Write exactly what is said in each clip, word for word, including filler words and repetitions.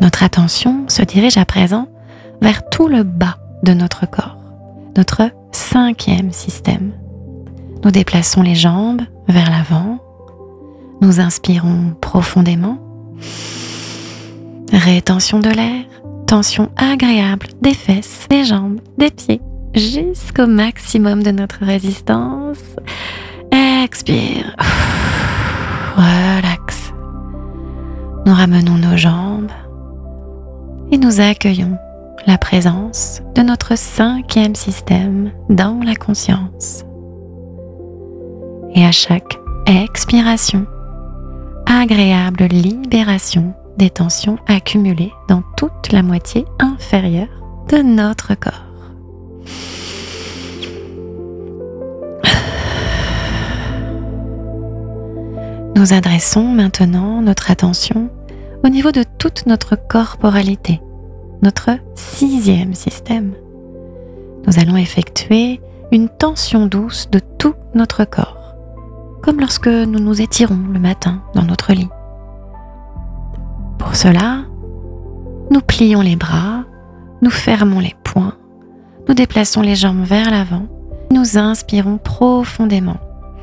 Notre attention se dirige à présent vers tout le bas de notre corps, notre cinquième système. Nous déplaçons les jambes vers l'avant. Nous inspirons profondément. Rétention de l'air, tension agréable des fesses, des jambes, des pieds, jusqu'au maximum de notre résistance. Expire. Relax. Nous ramenons nos jambes et nous accueillons la présence de notre cinquième système dans la conscience. Et à chaque expiration, agréable libération des tensions accumulées dans toute la moitié inférieure de notre corps. Nous adressons maintenant notre attention au niveau de toute notre corporalité, notre sixième système. Nous allons effectuer une tension douce de tout notre corps, comme lorsque nous nous étirons le matin dans notre lit. Pour cela, nous plions les bras, nous fermons les poings, nous déplaçons les jambes vers l'avant, nous inspirons profondément.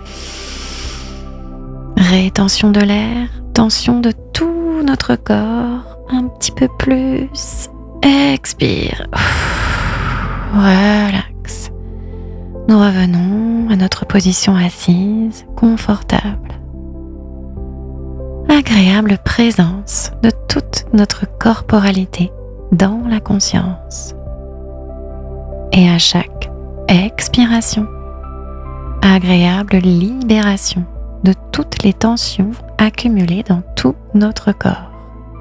Rétention de l'air, tension de tout notre corps, un petit peu plus. Expire. Relax. Nous revenons à notre position assise, confortable. Agréable présence de toute notre corporalité dans la conscience. Et à chaque expiration, agréable libération de toutes les tensions accumulées dans tout notre corps.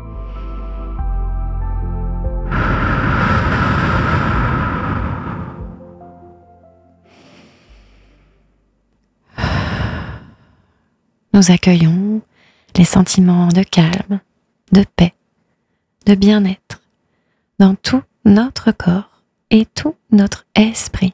Nous accueillons les sentiments de calme, de paix, de bien-être dans tout notre corps et tout notre esprit.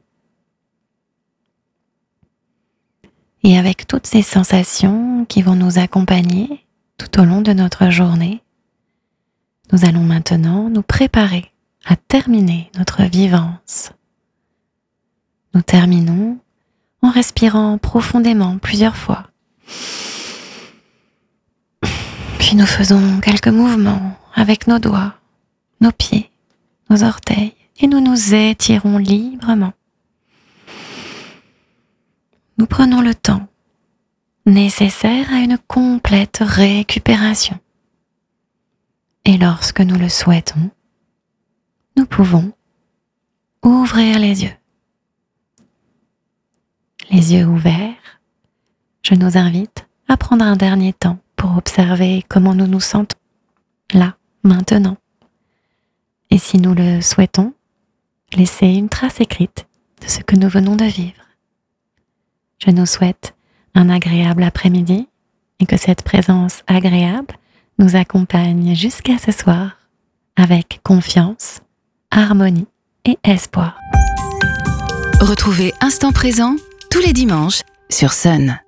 Et avec toutes ces sensations qui vont nous accompagner tout au long de notre journée, nous allons maintenant nous préparer à terminer notre vivance. Nous terminons en respirant profondément plusieurs fois. Puis nous faisons quelques mouvements avec nos doigts, nos pieds, nos orteils et nous nous étirons librement. Nous prenons le temps nécessaire à une complète récupération. Et lorsque nous le souhaitons, nous pouvons ouvrir les yeux. Les yeux ouverts, je nous invite à prendre un dernier temps pour observer comment nous nous sentons, là, maintenant. Et si nous le souhaitons, laisser une trace écrite de ce que nous venons de vivre. Je nous souhaite un agréable après-midi et que cette présence agréable nous accompagne jusqu'à ce soir avec confiance, harmonie et espoir. Retrouvez Instant Présent tous les dimanches sur Sun.